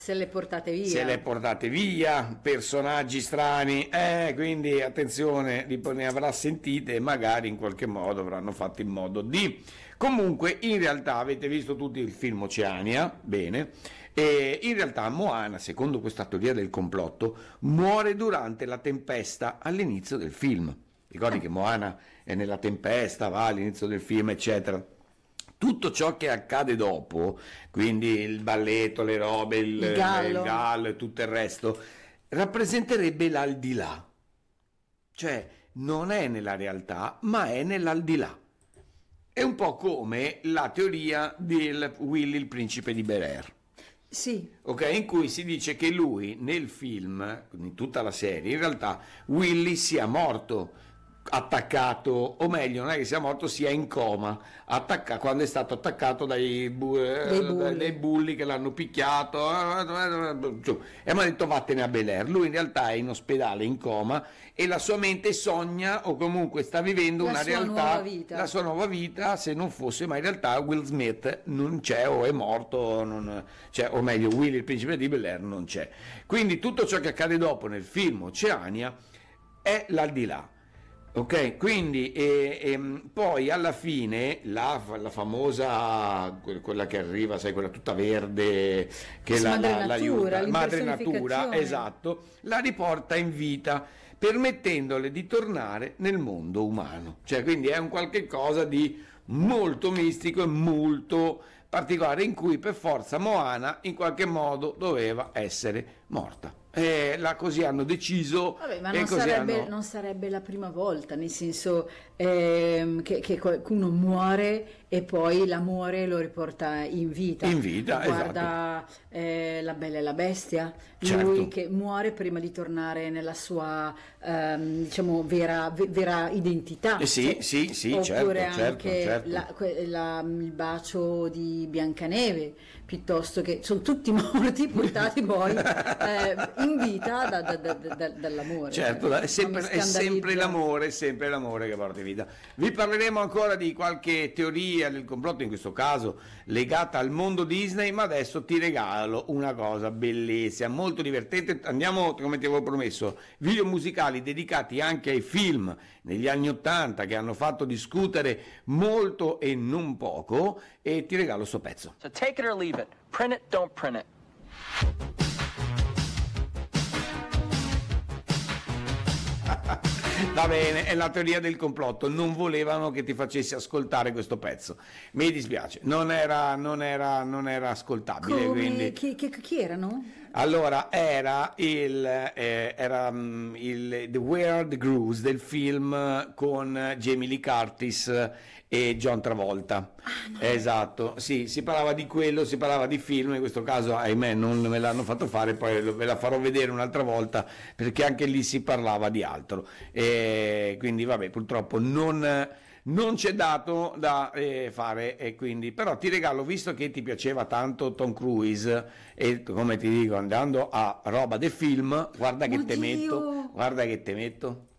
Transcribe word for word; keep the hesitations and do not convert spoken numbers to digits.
Se le portate via. Se le portate via, personaggi strani, eh, quindi attenzione, ne avrà sentite e magari in qualche modo avranno fatto in modo di... Comunque, in realtà avete visto tutti il film Oceania, bene, e in realtà Moana, secondo questa teoria del complotto, muore durante la tempesta all'inizio del film. Ricordi che Moana è nella tempesta, va all'inizio del film, eccetera. Tutto ciò che accade dopo, quindi il balletto, le robe, il, il gallo. il gallo e tutto il resto, rappresenterebbe l'aldilà. Cioè non è nella realtà, ma è nell'aldilà. È un po' come la teoria del Willy il principe di Bel-Air. Sì. Ok, in cui si dice che lui nel film, in tutta la serie, in realtà Willy sia morto attaccato, o meglio, non è che sia morto, sia in coma attacca, quando è stato attaccato dai, bu- bulli. dai bulli che l'hanno picchiato e mi ha detto vattene a Bel-Air. Lui in realtà è in ospedale in coma e la sua mente sogna o comunque sta vivendo la una sua realtà, nuova vita. la sua nuova vita, se non fosse, ma in realtà Will Smith non c'è o è morto, non, cioè, o meglio Will il principe di Bel-Air non c'è. Quindi tutto ciò che accade dopo nel film Oceania è l'aldilà. Ok, quindi e, e, poi alla fine la, la famosa, quella che arriva, sai, quella tutta verde, che la, madre la, natura, l'aiuta, madre natura, l'impersonificazione. esatto, la riporta in vita, permettendole di tornare nel mondo umano. Cioè, quindi è un qualche cosa di molto mistico e molto particolare, in cui per forza Moana in qualche modo doveva essere morta. E la, così hanno deciso. Vabbè, ma e non così sarebbe, hanno... non sarebbe la prima volta, nel senso ehm, che, che qualcuno muore e poi l'amore lo riporta in vita. In vita, Guarda, esatto. eh, La Bella e la Bestia, Certo. lui che muore prima di tornare nella sua ehm, diciamo vera, ve- vera identità. Eh sì, Cioè, sì, sì, oppure certo, certo, anche certo. la- que- la- il bacio di Biancaneve, piuttosto che sono tutti morti portati poi eh, in vita da- da- da- da- dall'amore. Certo, Non è sempre, mi è sempre scandalizza. l'amore, è sempre l'amore che porta in vita. Vi parleremo ancora di qualche teoria del complotto, in questo caso legata al mondo Disney, ma adesso ti regalo una cosa bellissima, molto divertente. Andiamo, come ti avevo promesso, video musicali dedicati anche ai film negli anni Ottanta che hanno fatto discutere molto e non poco, e ti regalo sto pezzo. So take it or leave it. Print it, don't print it. Va bene, è la teoria del complotto, non volevano che ti facessi ascoltare questo pezzo, mi dispiace, non era, non era, non era ascoltabile. Come, Quindi... chi, chi- chi erano? Allora, era il, eh, era, mm, il The Weird Grooves del film con Jamie Lee Curtis e John Travolta. Esatto, sì, si parlava di quello, si parlava di film, in questo caso ahimè non me l'hanno fatto fare, poi ve la farò vedere un'altra volta perché anche lì si parlava di altro. E quindi vabbè, purtroppo non... non c'è dato da eh, fare, e quindi però ti regalo, visto che ti piaceva tanto Tom Cruise e come ti dico andando a roba del film, guarda che te Oddio! metto, guarda che te metto